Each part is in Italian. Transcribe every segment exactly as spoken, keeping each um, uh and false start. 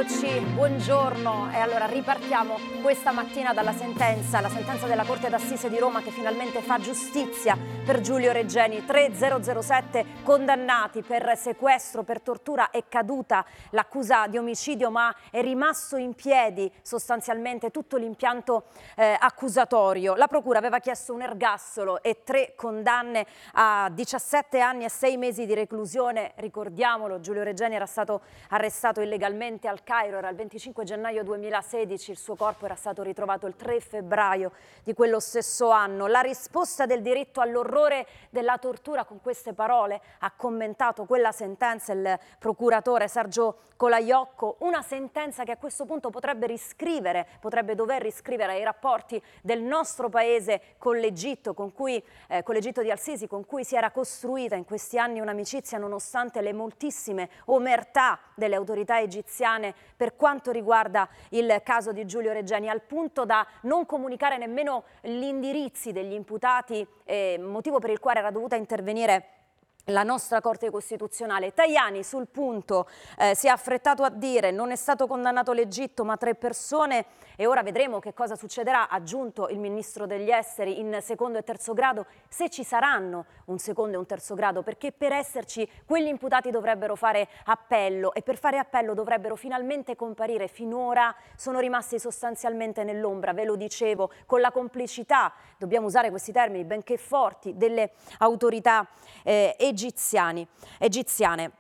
Eccoci, buongiorno. E allora ripartiamo questa mattina dalla sentenza, la sentenza della Corte d'Assise di Roma che finalmente fa giustizia per Giulio Regeni. tremilasette condannati per sequestro, per tortura. È caduta l'accusa di omicidio, ma è rimasto in piedi sostanzialmente tutto l'impianto eh, accusatorio. La procura aveva chiesto un ergastolo e tre condanne a diciassette anni e sei mesi di reclusione. Ricordiamolo, Giulio Regeni era stato arrestato illegalmente al Cairo, era il venticinque gennaio duemilasedici, il suo corpo era stato ritrovato il tre febbraio di quello stesso anno. La risposta del diritto all'orrore della tortura, con queste parole ha commentato quella sentenza il procuratore Sergio Colaiocco, una sentenza che a questo punto potrebbe riscrivere, potrebbe dover riscrivere i rapporti del nostro paese con l'Egitto, con cui, eh, con l'Egitto di Al-Sisi, con cui si era costruita in questi anni un'amicizia nonostante le moltissime omertà delle autorità egiziane per quanto riguarda il caso di Giulio Regeni, al punto da non comunicare nemmeno gli indirizzi degli imputati, eh, motivo per il quale era dovuta intervenire la nostra Corte Costituzionale. Tajani sul punto eh, si è affrettato a dire: non è stato condannato l'Egitto ma tre persone, e ora vedremo che cosa succederà, ha aggiunto il Ministro degli Esteri, in secondo e terzo grado, se ci saranno un secondo e un terzo grado, perché per esserci quegli imputati dovrebbero fare appello e per fare appello dovrebbero finalmente comparire. Finora sono rimasti sostanzialmente nell'ombra, ve lo dicevo, con la complicità, dobbiamo usare questi termini benché forti, delle autorità eh, egiziani, egiziane.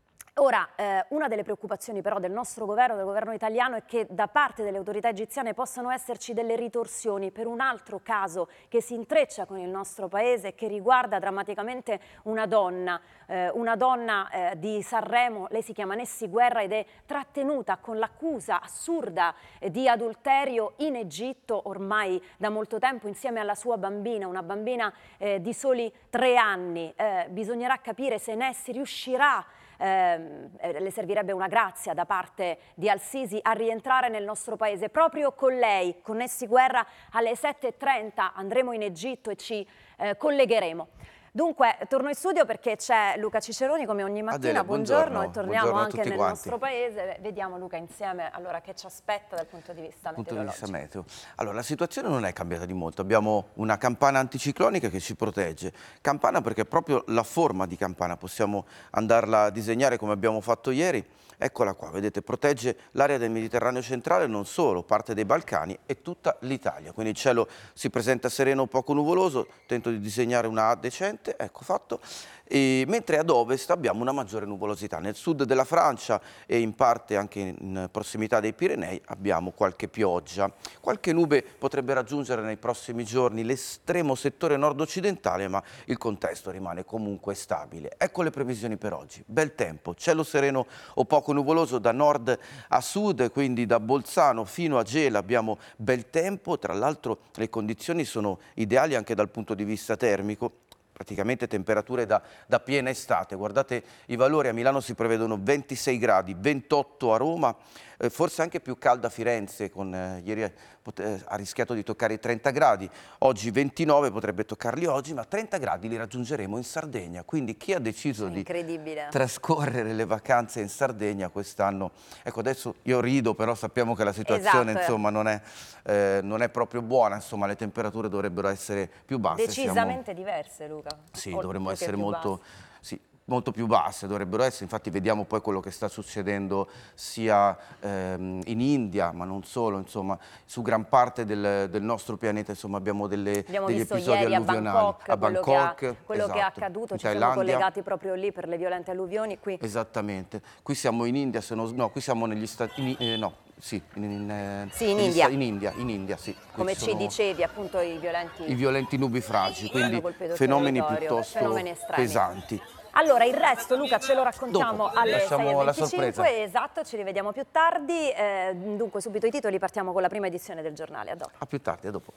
Ora, eh, una delle preoccupazioni però del nostro governo, del governo italiano, è che da parte delle autorità egiziane possano esserci delle ritorsioni per un altro caso che si intreccia con il nostro paese e che riguarda drammaticamente una donna, eh, una donna eh, di Sanremo. Lei si chiama Nessy Guerra ed è trattenuta con l'accusa assurda eh, di adulterio in Egitto ormai da molto tempo insieme alla sua bambina, una bambina eh, di soli tre anni. Eh, bisognerà capire se Nessy riuscirà, Eh, le servirebbe una grazia da parte di Al-Sisi a rientrare nel nostro paese. Proprio con lei, con Nessy Guerra, alle sette e trenta andremo in Egitto e ci eh, collegheremo. Dunque, torno in studio perché c'è Luca Ciceroni come ogni mattina. Adele, buongiorno, buongiorno, e torniamo buongiorno anche nel quanti. nostro paese. Vediamo, Luca, insieme allora che ci aspetta dal punto di vista punto di meteorologico. vista meteo. Allora, la situazione non è cambiata di molto. Abbiamo una campana anticiclonica che ci protegge. Campana perché proprio la forma di campana possiamo andarla a disegnare come abbiamo fatto ieri. Eccola qua, vedete, protegge l'area del Mediterraneo centrale, non solo, parte dei Balcani e tutta l'Italia. Quindi il cielo si presenta sereno, poco nuvoloso, tento di disegnare una A decente, ecco fatto. E mentre ad ovest abbiamo una maggiore nuvolosità. Nel sud della Francia e in parte anche in prossimità dei Pirenei abbiamo qualche pioggia. Qualche nube potrebbe raggiungere nei prossimi giorni l'estremo settore nord-occidentale, ma il contesto rimane comunque stabile. Ecco le previsioni per oggi. Bel tempo, cielo sereno o poco nuvoloso da nord a sud, quindi da Bolzano fino a Gela abbiamo bel tempo. Tra l'altro le condizioni sono ideali anche dal punto di vista termico. Praticamente temperature da, da piena estate. Guardate i valori: a Milano si prevedono ventisei gradi, ventotto a Roma, eh, forse anche più calda a Firenze, con, eh, ieri eh, ha rischiato di toccare i trenta gradi, oggi ventinove, potrebbe toccarli oggi, ma trenta gradi li raggiungeremo in Sardegna. Quindi chi ha deciso di trascorrere le vacanze in Sardegna quest'anno, ecco adesso io rido, però sappiamo che la situazione esatto, insomma non è, eh, non è proprio buona, insomma le temperature dovrebbero essere più basse. Decisamente Siamo... diverse, Luca. Sì, o dovremmo essere più molto, sì, molto più basse, dovrebbero essere. Infatti vediamo poi quello che sta succedendo sia ehm, in India, ma non solo, insomma, su gran parte del, del nostro pianeta, insomma, abbiamo delle, abbiamo degli visto episodi ieri alluvionali. A Bangkok, a quello, Bangkok, che, ha, quello esatto, che è accaduto, in ci Thailandia. siamo collegati proprio lì per le violente alluvioni. Qui. Esattamente, qui siamo in India, se non, no, qui siamo negli Stati Uniti, eh, no. Sì, in, in, eh, sì, in India. in India, in India, sì. Come ci sono dicevi, appunto, i violenti, i violenti nubifragi, quindi fenomeni piuttosto fenomeni pesanti. Allora, il resto, Luca, ce lo raccontiamo Dopo, alle sei e la sorpresa. venticinque, esatto, ci rivediamo più tardi. Eh, dunque, subito i titoli, partiamo con la prima edizione del giornale. A dopo. A più tardi, a dopo.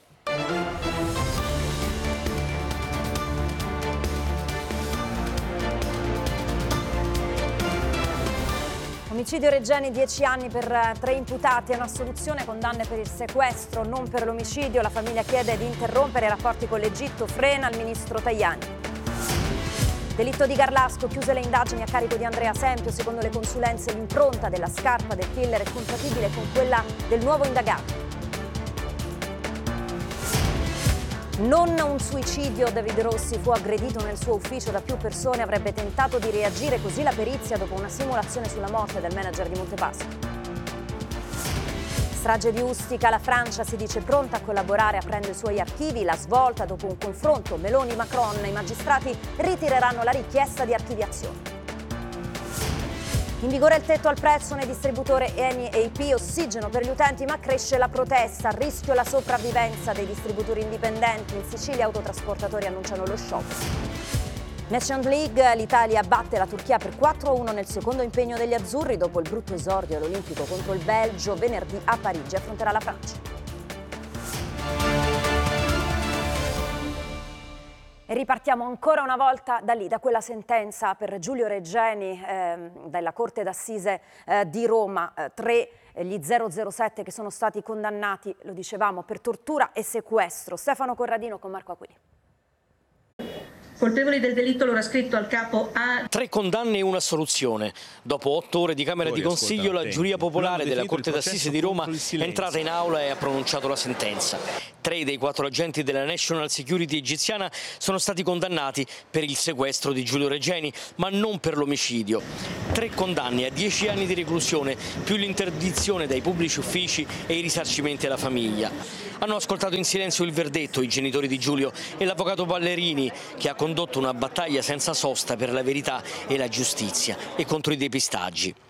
Omicidio Regeni, dieci anni per tre imputati, è una soluzione, condanne per il sequestro, non per l'omicidio. La famiglia chiede di interrompere i rapporti con l'Egitto, frena il ministro Tajani. Delitto di Garlasco, chiuse le indagini a carico di Andrea Sempio. Secondo le consulenze l'impronta della scarpa del killer è compatibile con quella del nuovo indagato. Non un suicidio, David Rossi fu aggredito nel suo ufficio da più persone, avrebbe tentato di reagire, così la perizia dopo una simulazione sulla morte del manager di Montepaschi. Strage di Ustica, la Francia si dice pronta a collaborare aprendo i suoi archivi, la svolta dopo un confronto Meloni-Macron, i magistrati ritireranno la richiesta di archiviazione. In vigore il tetto al prezzo nei distributori Eni e I P, ossigeno per gli utenti ma cresce la protesta, a rischio la sopravvivenza dei distributori indipendenti, in Sicilia autotrasportatori annunciano lo sciopero. Nations League, l'Italia batte la Turchia per quattro a uno nel secondo impegno degli azzurri dopo il brutto esordio all'Olimpico contro il Belgio. Venerdì a Parigi affronterà la Francia. E ripartiamo ancora una volta da lì, da quella sentenza per Giulio Regeni eh, della Corte d'Assise eh, di Roma. Eh, tre eh, gli zero zero sette che sono stati condannati, lo dicevamo, per tortura e sequestro. Stefano Corradino con Marco Aquilini. Colpevoli del delitto, l'ora scritto al capo A. Tre condanne e un'assoluzione. Dopo otto ore di Camera di Consiglio, la giuria popolare della Corte d'Assise di Roma è entrata in aula e ha pronunciato la sentenza. Tre dei quattro agenti della National Security egiziana sono stati condannati per il sequestro di Giulio Regeni, ma non per l'omicidio. Tre condanne a dieci anni di reclusione, più l'interdizione dai pubblici uffici e i risarcimenti alla famiglia. Hanno ascoltato in silenzio il verdetto i genitori di Giulio e l'avvocato Ballerini, che ha condotto una battaglia senza sosta per la verità e la giustizia e contro i depistaggi.